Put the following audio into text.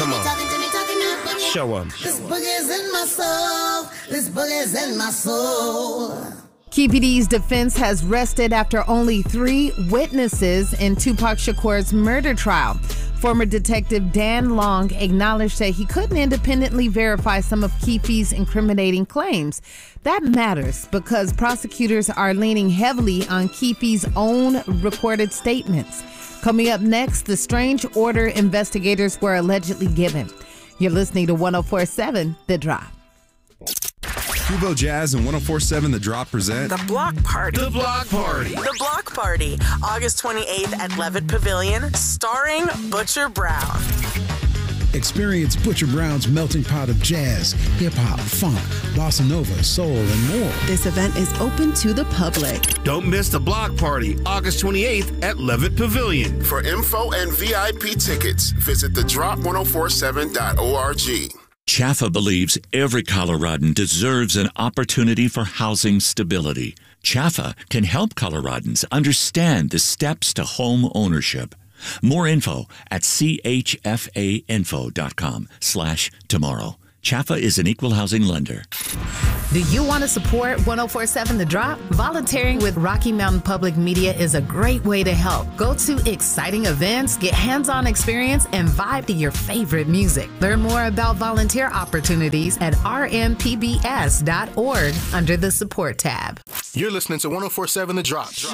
Come on. Show 'em. This boogie's in my soul. This boogie's in my soul. KPD's defense has rested after only 3 witnesses in Tupac Shakur's murder trial. Former Detective Dan Long acknowledged that he couldn't independently verify some of Keefe's incriminating claims. That matters because prosecutors are leaning heavily on Keefe's own recorded statements. Coming up next, the strange order investigators were allegedly given. You're listening to 104.7 The Drop. Kubo Jazz and 104.7 The Drop present The Block Party. The Block Party. The Block Party, August 28th at Levitt Pavilion, starring Butcher Brown. Experience Butcher Brown's melting pot of jazz, hip-hop, funk, bossa nova, soul, and more. This event is open to the public. Don't miss the Block Party, August 28th at Levitt Pavilion. For info and VIP tickets, visit thedrop1047.org. Chaffa believes every Coloradan deserves an opportunity for housing stability. Chaffa can help Coloradans understand the steps to home ownership. More info at chfainfo.com/tomorrow. Chaffa is an equal housing lender. Do you want to support 104.7 The Drop? Volunteering with Rocky Mountain Public Media is a great way to help. Go to exciting events, get hands-on experience, and vibe to your favorite music. Learn more about volunteer opportunities at rmpbs.org under the support tab. You're listening to 104.7 The Drop.